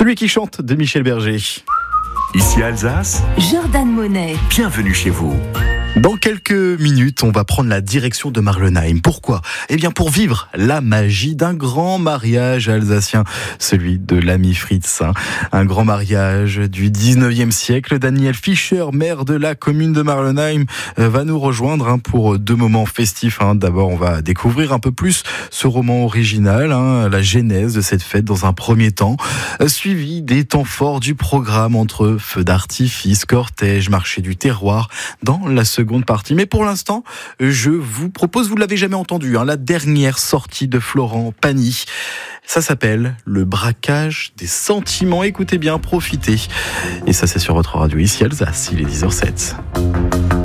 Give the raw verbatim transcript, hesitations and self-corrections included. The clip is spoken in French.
Celui qui chante de Michel Berger. Ici Alsace, Jordan Monet. bienvenue chez vous. Dans quelques minutes, on va prendre la direction de Marlenheim. Pourquoi ? Eh bien, pour vivre la magie d'un grand mariage alsacien, celui de l'ami Fritz. Un grand mariage du dix-neuvième siècle. Daniel Fischer, maire de la commune de Marlenheim, va nous rejoindre pour deux moments festifs. D'abord, on va découvrir un peu plus ce roman original, la genèse de cette fête dans un premier temps, suivi des temps forts du programme entre feux d'artifice, cortège, marché du terroir, dans la seconde seconde partie. Mais pour l'instant, je vous propose, vous ne l'avez jamais entendu, hein, la dernière sortie de Florent Pagny. Ça s'appelle Le braquage des sentiments. Écoutez bien, profitez. Et ça, c'est sur votre radio ici Alsace, il est dix heures zéro sept.